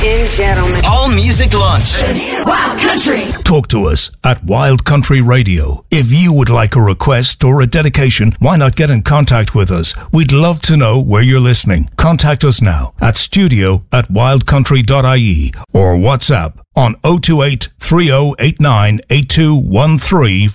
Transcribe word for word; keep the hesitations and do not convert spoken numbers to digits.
and gentlemen. All Music Lunch. Wild Country. Talk to us at Wild Country Radio. If you would like a request or a dedication, why not get in contact with us? We'd love to know where you're listening. Contact us now at studio at wildcountry dot I E or WhatsApp on oh two eight, three oh eight nine, eight two one three